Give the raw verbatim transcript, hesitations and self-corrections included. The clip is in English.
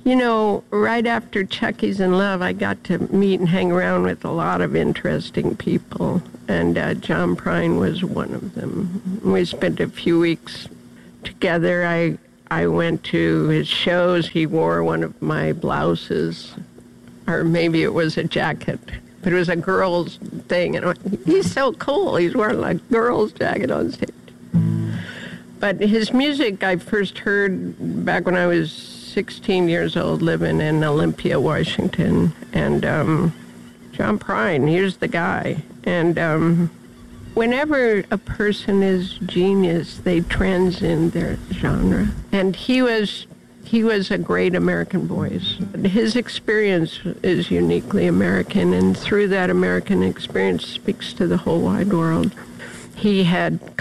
You know, right after Chucky's in Love, I got to meet and hang around with a lot of interesting people, and uh, John Prine was one of them. We spent a few weeks together. I I went to his shows. He wore one of my blouses, or maybe it was a jacket, but it was a girl's thing. And I went, he's so cool. He's wearing like a girl's jacket on stage. But his music I first heard back when I was sixteen years old, living in Olympia, Washington. And um, John Prine, here's the guy. And um, whenever a person is genius, they transcend their genre. And he was he was a great American voice. His experience is uniquely American, and through that American experience speaks to the whole wide world. He had